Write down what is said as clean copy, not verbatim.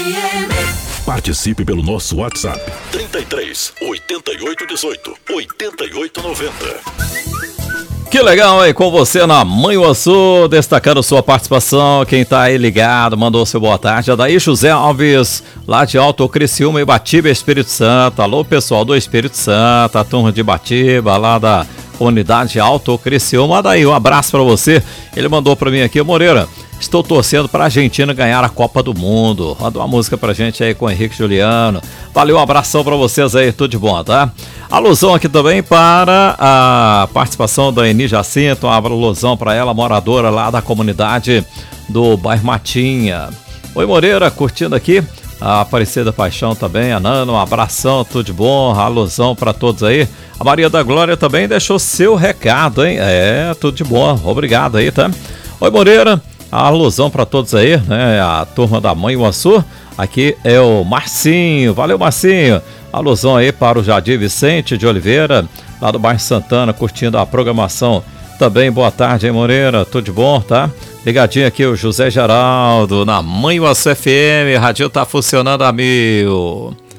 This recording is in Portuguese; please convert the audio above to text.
Participe pelo nosso WhatsApp 33 88 18 88 90. Que legal, hein? Com você na Manhuaçu, destacando sua participação. Quem tá aí ligado, mandou seu boa tarde. Daí José Alves, lá de Alto Criciúma e Batiba, Espírito Santo. Alô, pessoal do Espírito Santo, a turma de Batiba, lá da unidade Alto Criciúma. Daí um abraço pra você. Ele mandou pra mim aqui, Moreira, estou torcendo pra Argentina ganhar a Copa do Mundo. Manda uma música pra gente aí com o Henrique Juliano. Valeu, um abração pra vocês aí, tudo de bom, tá? Alusão aqui também para a participação da Eni Jacinto, uma alusão para ela, moradora lá da comunidade do bairro Matinha. Oi, Moreira, curtindo aqui a Aparecida Paixão também, a Nana, um abração, tudo de bom, alusão para todos aí. A Maria da Glória também deixou seu recado, hein? Tudo de bom, obrigado aí, tá? Oi, Moreira, a alusão para todos aí, né? A turma da Manhuaçu, aqui é o Marcinho, valeu, Marcinho. Alusão aí para o Jadir Vicente de Oliveira, lá do bairro Santana, curtindo a programação. Também, boa tarde, hein, Moreira? Tudo de bom, tá? Ligadinho aqui o José Geraldo, na Manhuaçu FM, a rádio tá funcionando a mil.